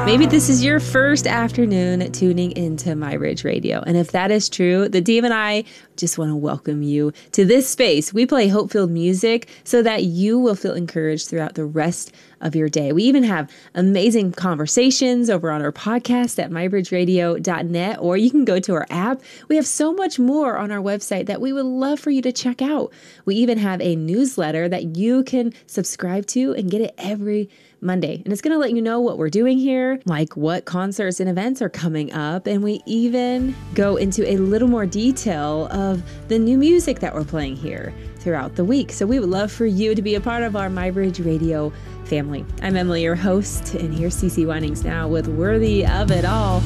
Maybe this is your first afternoon tuning into MyBridge Radio. And if that is true, the team and I just want to welcome you to this space. We play hope-filled music so that you will feel encouraged throughout the rest of your day. We even have amazing conversations over on our podcast at mybridgeradio.net, or you can go to our app. We have so much more on our website that we would love for you to check out. We even have a newsletter that you can subscribe to and get it every Monday. And it's going to let you know what we're doing here, like what concerts and events are coming up. And we even go into a little more detail of the new music that we're playing here throughout the week. So we would love for you to be a part of our MyBridge Radio family. I'm Emily, your host, and here's CeCe Winings now with Worthy of It All.